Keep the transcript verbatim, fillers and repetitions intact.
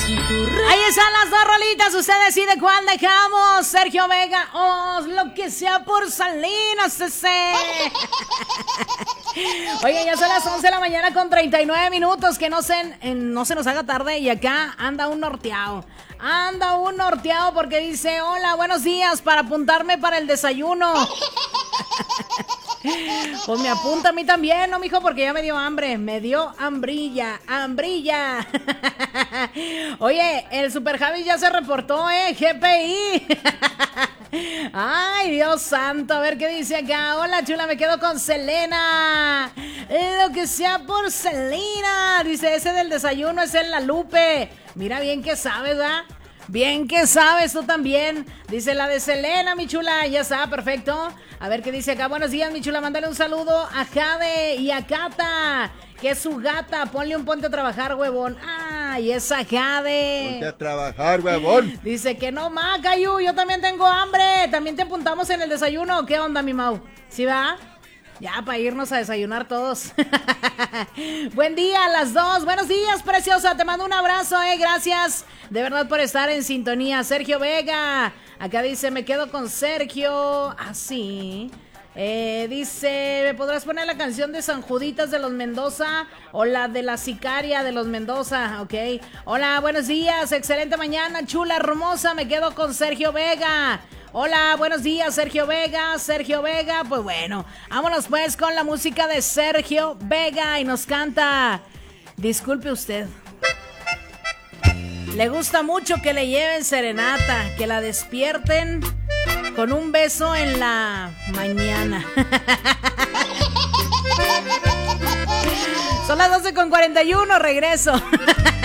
Ahí están las dos rolitas, usted decide cuál dejamos. Sergio Vega o oh, lo que sea por Salinas, C C. Oye, ya son las once de la mañana con treinta y nueve minutos, que no se, en, no se nos haga tarde. Y acá anda un norteado, anda un norteado porque dice: hola, buenos días, para apuntarme para el desayuno. Pues me apunta a mí también, ¿no, mijo? Porque ya me dio hambre, me dio hambrilla, hambrilla. Oye, el Super Javi ya se reportó, ¿eh? G P I. Ay, Dios santo, a ver qué dice acá. Hola, chula, me quedo con Selena. Lo que sea por Selena. Dice, ese del desayuno es en La Lupe. Mira bien que sabes, ¿verdad? Bien que sabes tú también. Dice la de Selena, mi chula. Ya está, perfecto. A ver qué dice acá. Buenos días, mi chula. Mándale un saludo a Jade y a Cata, que es su gata. Ponle un ponte a trabajar, huevón. Ay, esa Jade. Ponte a trabajar, huevón. Dice que no, ma, Cayu, yo también tengo hambre. También te apuntamos en el desayuno. ¿Qué onda, mi Mau? ¿Sí va? Ya, para irnos a desayunar todos. Buen día a las dos. Buenos días, preciosa. Te mando un abrazo, eh. Gracias de verdad por estar en sintonía. Sergio Vega. Acá dice, me quedo con Sergio. Así. Eh, dice, ¿me podrás poner la canción de San Juditas de los Mendoza o la de la Sicaria de los Mendoza? Ok. Hola, buenos días. Excelente mañana, chula, hermosa. Me quedo con Sergio Vega. Hola, buenos días, Sergio Vega, Sergio Vega, pues bueno, vámonos pues con la música de Sergio Vega y nos canta, disculpe usted, le gusta mucho que le lleven serenata, que la despierten con un beso en la mañana. Son las doce con cuarenta y uno, regreso.